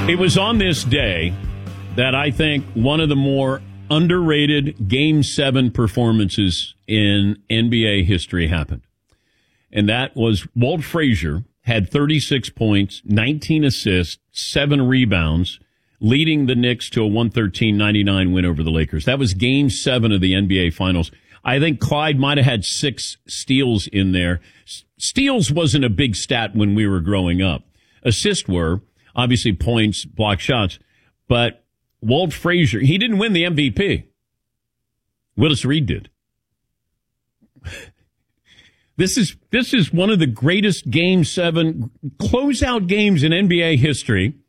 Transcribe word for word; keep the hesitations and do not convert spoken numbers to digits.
It was on this day that I think one of the more underrated Game seven performances in N B A history happened. And that was Walt Frazier had thirty-six points, nineteen assists, seven rebounds, leading the Knicks to a one thirteen ninety-nine win over the Lakers. That was Game seven of the N B A Finals. I think Clyde might have had six steals in there. Steals wasn't a big stat when we were growing up. Assists were. Obviously, points, block shots. But Walt Frazier, he didn't win the M V P. Willis Reed did. This is this is one of the greatest Game seven closeout games in N B A history.